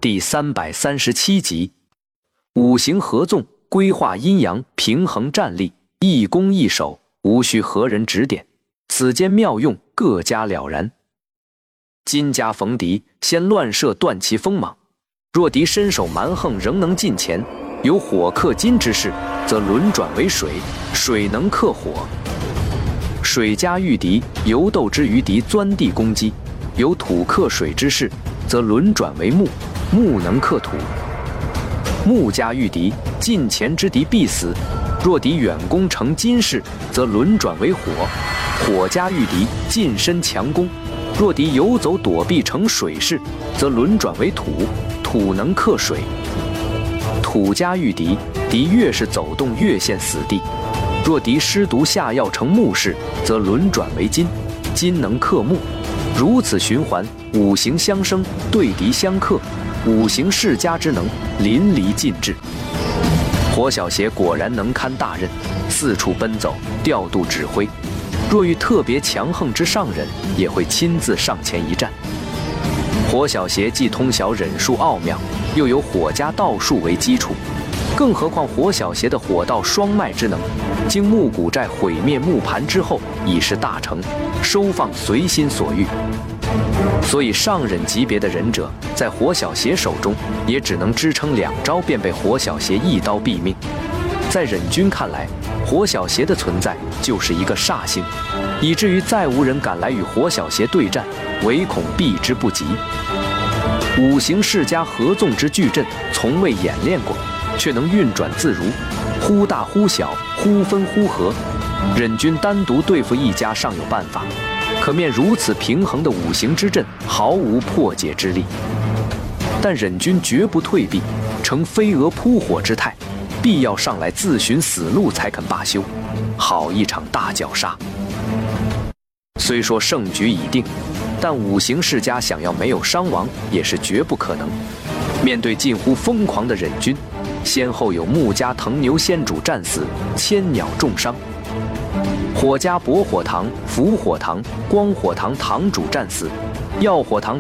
第337集。五行合纵，规划阴阳，平衡战力，一攻一守，无需何人指点，此间妙用，各家了然。金家逢敌，先乱射断其锋芒。若敌身手蛮横，仍能近前，有火克金之势，则轮转为水，水能克火。水加遇敌，游斗之余敌钻地攻击，有土克水之势，则轮转为木，木能克土。木加遇敌，近前之敌必死。若敌远攻成金势，则轮转为火，火加遇敌，近身强攻。若敌游走躲避成水势，则轮转为土，土能克水。土加遇敌，敌越是走动越陷死地。若敌施毒下药成木势，则轮转为金，金能克木。如此循环，五行相生，对敌相克，五行世家之能淋漓尽致。火小邪果然能堪大任，四处奔走，调度指挥。若遇特别强横之上人，也会亲自上前一战。火小邪既通晓忍术奥妙，又有火家道术为基础，更何况火小邪的火道双脉之能，经木谷寨毁灭木盘之后，已是大成，收放随心所欲。所以上忍级别的忍者，在火小邪手中，也只能支撑2招，便被火小邪一刀毙命。在忍君看来，火小邪的存在就是一个煞星，以至于再无人敢来与火小邪对战，唯恐避之不及。五行世家合纵之巨阵，从未演练过，却能运转自如，忽大忽小，忽分忽合。忍君单独对付一家尚有办法，可面如此平衡的五行之阵，毫无破解之力。但忍君绝不退避，呈飞蛾扑火之态，必要上来自寻死路才肯罢休。好一场大绞杀！虽说胜局已定，但五行世家想要没有伤亡也是绝不可能。面对近乎疯狂的忍君，先后有木家藤牛仙主战死，千鸟重伤；火家博火堂、伏火堂、光火堂堂主战死；药火堂